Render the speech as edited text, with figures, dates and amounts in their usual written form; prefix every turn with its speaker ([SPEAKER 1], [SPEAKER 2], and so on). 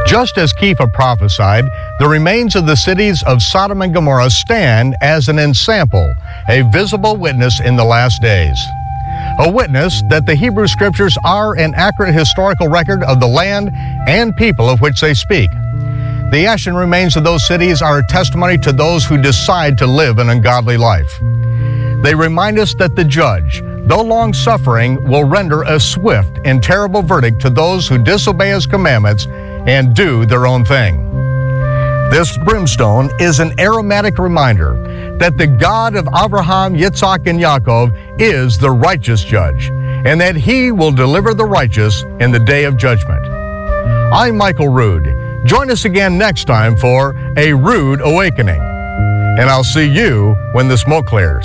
[SPEAKER 1] Just as Kepha prophesied, the remains of the cities of Sodom and Gomorrah stand as an ensample, a visible witness in the last days. A witness that the Hebrew Scriptures are an accurate historical record of the land and people of which they speak. The ashen remains of those cities are a testimony to those who decide to live an ungodly life. They remind us that the judge, though long-suffering, will render a swift and terrible verdict to those who disobey his commandments and do their own thing. This brimstone is an aromatic reminder that the God of Abraham, Yitzhak, and Yaakov is the righteous judge, and that he will deliver the righteous in the day of judgment. I'm Michael Rood. Join us again next time for A Rood Awakening, and I'll see you when the smoke clears.